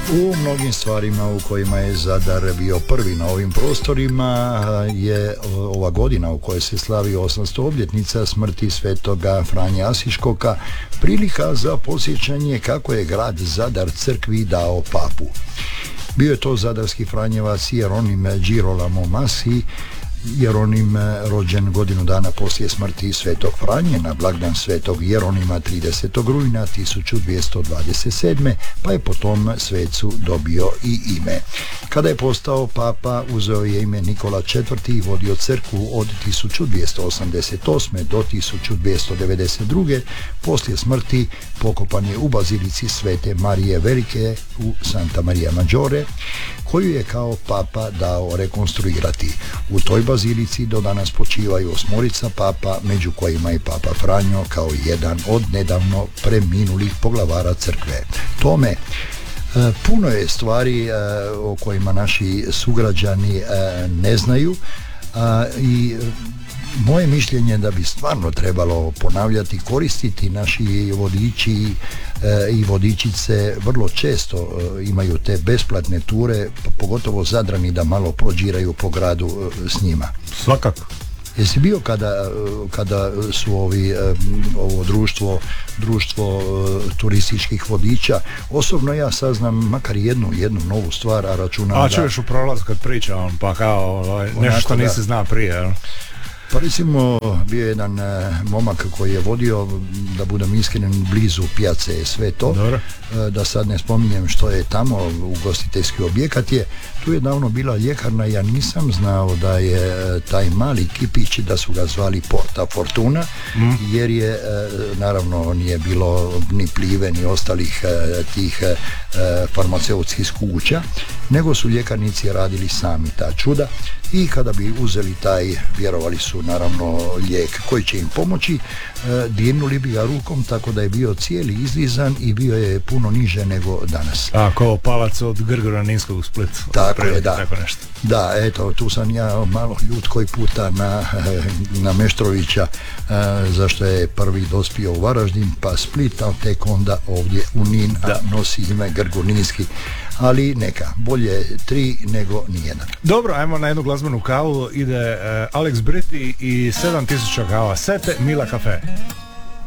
U mnogim stvarima u kojima je Zadar bio prvi na ovim prostorima je ova godina u kojoj se slavi 800 obljetnica smrti svetoga Franje Asiškoga prilika za posjećanje kako je grad Zadar crkvi dao papu. Bio je to zadarski franjevac Jeronim Girolamo Masi. Jeronim rođen godinu dana poslije smrti svetog Franje na blagdan svetog Jeronima 30. rujna 1227. pa je po tom svecu dobio i ime. Kada je postao papa uzeo je ime Nikola IV i vodio crkvu od 1288. do 1292. Poslije smrti pokopan je u bazilici Svete Marije Velike u Santa Maria Maggiore, koju je kao papa dao rekonstruirati. U toj bazilici do danas počivaju 8 papa, među kojima i papa Franjo kao jedan od nedavno preminulih poglavara crkve. Tome, puno je stvari o kojima naši sugrađani ne znaju i moje mišljenje da bi stvarno trebalo ponavljati, koristiti naši vodiči i vodičice vrlo često imaju te besplatne ture, pogotovo Zadrani da malo prođiraju po gradu s njima. Svakako. Jesi bio kada su ovo društvo turističkih vodiča? Osobno ja saznam makar jednu novu stvar, a računam a čuješ u prolazu kad priča on, pa kao nešto što nisi zna prije, jel? Pa recimo bio je jedan momak koji je vodio, da budem iskren, blizu pijace sve to. Dobro. Da sad ne spominjem što je tamo, ugostiteljski objekat je. Tu je davno bila ljekarna, ja nisam znao da je taj mali kipić, da su ga zvali Porta Fortuna, jer je naravno nije bilo ni Plive ni ostalih tih farmaceutskih kuća, nego su ljekarnici radili sami ta čuda i kada bi uzeli taj, vjerovali su naravno, lijek koji će im pomoći, dirnuli bi ga rukom tako da je bio cijeli izlizan i bio je puno niže nego danas. A kao palac od Grgora Ninskog u Splitu. Tako je, da. Tako nešto. Da, eto, tu sam ja malo ljut koji puta na Meštrovića, zašto je prvi dospio u Varaždin, pa Split, a tek onda ovdje u Nin, a nosi ime Grgur Ninski. Ali neka, bolje 3 nego nijedan. Dobro, ajmo na jednu glazbenu kavu. Ide Alex Britti i 7000 kava sete Mila Cafe.